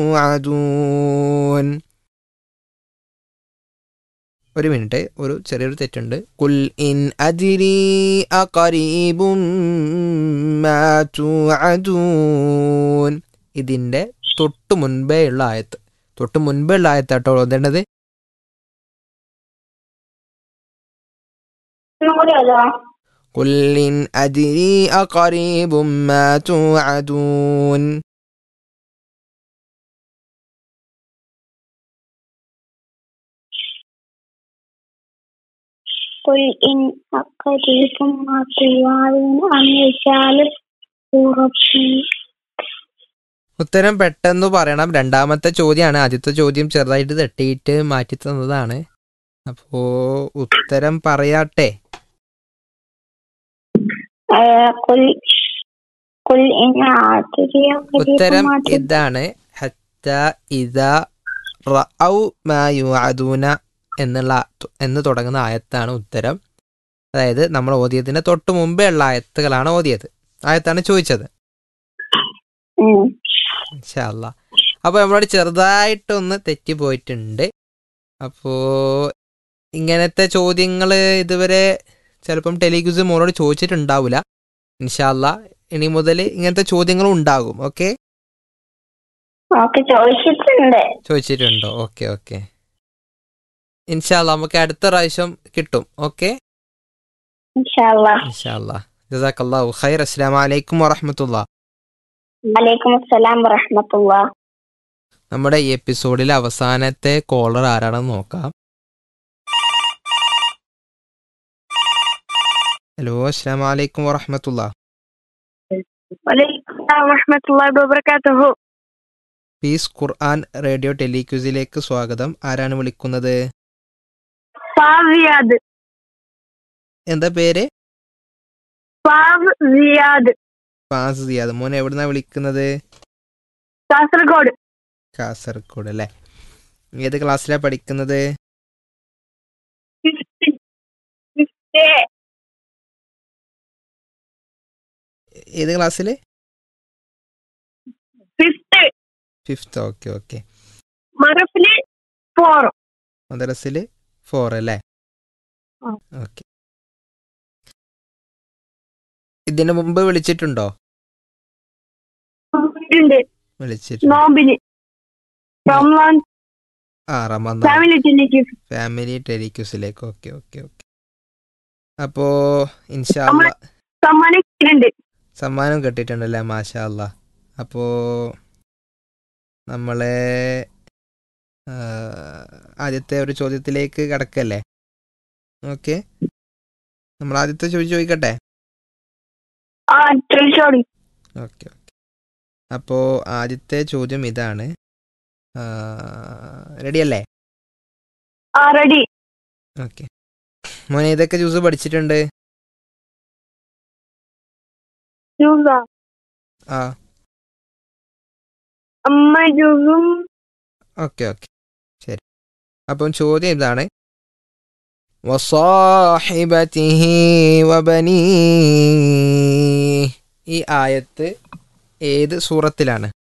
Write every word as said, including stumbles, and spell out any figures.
തുഅദൂൻ. ഒരു മിനിറ്റ്, ഒരു ചെറിയൊരു തെറ്റുണ്ട്. കുൽ ഇൻ അദ്രി അഖരീബും മാ തുഅദൂൻ. ഇതിൻ്റെ തൊട്ട് മുൻപേ ഉള്ള ആയത്ത്, തൊട്ട് മുൻപേ ഉള്ള ആയത്താട്ടോ ഓതേണ്ടത്. കുൽ ഇൻ അദ്രി അഖരീബും മാ തുഅദൂൻ. قل إن أقربكم ما توعدون أم يجعل ربي. ഉത്തരം പെട്ടെന്ന് പറയണം. രണ്ടാമത്തെ ചോദ്യമാണ്. ആദ്യത്തെ ചോദ്യം ചെറുതായിട്ട് തട്ടിയിട്ട് മാറ്റി തന്നതാണ്. അപ്പോ ഉത്തരം പറയാട്ടെ. ഉത്തരം ഇതാണ്. ഹത്താ ഇദാ റഔ മാ യുഅദൂന എന്നുള്ള എന്ന് തുടങ്ങുന്ന ആയത്താണ് ഉത്തരം. അതായത് നമ്മൾ ഓതിയതിന് തൊട്ട് മുമ്പേ ഉള്ള ആയത്തുകളാണ് ഓതിയത്, ആയത്താണ് ചോദിച്ചത്. ഇൻഷാ അല്ലാഹ്. അപ്പോൾ നമ്മളോട് ചെറുതായിട്ടൊന്ന് തെറ്റിപ്പോയിട്ടുണ്ട്. അപ്പോൾ ഇങ്ങനത്തെ ചോദ്യങ്ങൾ ഇതുവരെ ചിലപ്പം ടെലിഗ്യൂസ് മോനോട് ചോദിച്ചിട്ടുണ്ടാവില്ല. ഇൻഷാ അല്ലാഹ് ഇനി മുതൽ ഇങ്ങനത്തെ ചോദ്യങ്ങളും ഉണ്ടാകും. ഓക്കെ, ചോദിച്ചിട്ടുണ്ടോ? ഓക്കെ ഓക്കെ, ഇൻഷാ അല്ലാഹ് നമുക്ക് അടുത്ത പ്രാവശ്യം കിട്ടും. ഓക്കെ, ഇൻഷാ അല്ലാഹ്. ജസാക്കല്ലാഹു ഖൈർ. അസ്സലാമു അലൈക്കും വറഹ്മത്തുള്ളാഹി. വലൈക്കും അസ്സലാം വറഹ്മത്തുള്ളാഹി. നമ്മുടെ ഈ എപ്പിസോഡിലെ അവസാനത്തെ കോളർ ആരാണെന്ന് നോക്കാം. ഹലോ, അസ്സലാമു അലൈക്കും വറഹ്മത്തുള്ളാഹി. വലൈക്കും അസ്സലാം വറഹ്മത്തുള്ളാഹി വബറകാതുഹു. പീസ് ഖുർആൻ റേഡിയോ ടെലിക്യൂസിലേക്ക് സ്വാഗതം. ആരാണ് വിളിക്കുന്നത്? ഫാസിയാദ്. എന്താ പേര്? ഫാസിയാദ്. ഫാസിയാദ്. മോൻ എവിടുന്നാ വിളിക്കുന്നത്? കാസർഗോഡ്. കാസർഗോഡ് അല്ലേ. ഏത് ക്ലാസ്സിലാ പഠിക്കുന്നത്? ഏത് ക്ലാസ്സില്? ഫിഫ്ത്ത്. ഫിഫ്ത്ത്. Okay okay. മദ്രസില് ഫോർ. മദ്രസില് ഫോർ അല്ലേ. ഓക്കെ. ഇതിനു മുമ്പ് വിളിച്ചിട്ടുണ്ടോ? വിളിച്ചിട്ടുണ്ട്. ആ, Ramadan family ടെലിക്യൂസിലേക്ക്. Okay okay okay. അപ്പോ ഇൻഷാ അല്ലാഹ് സമ്മാനം കിട്ടിയിട്ടുണ്ടല്ലേ. മാഷാ അല്ലാഹ്. അപ്പോ നമ്മളെ ആദ്യത്തെ ഒരു ചോദ്യത്തിലേക്ക് കടക്കല്ലേ. ഓക്കെ, നമ്മൾ ആദ്യത്തെ ചോദ്യം ചോദിക്കട്ടെ. Okay okay. അപ്പോ ആദ്യത്തെ ചോദ്യം ഇതാണ്. റെഡി അല്ലേ? റെഡി. ഓക്കെ. മോനെ ഏതൊക്കെ ജ്യൂസ് പഠിച്ചിട്ടുണ്ട്? ആ, അമ്മ ജ്യൂസും. ഓക്കെ ഓക്കെ, ശരി. അപ്പം ചോദ്യം ഇതാണ്. വസാഹിബതിഹി വബനീ. ഈ ആയത്ത് ഏത് സൂറത്തിലാണ്?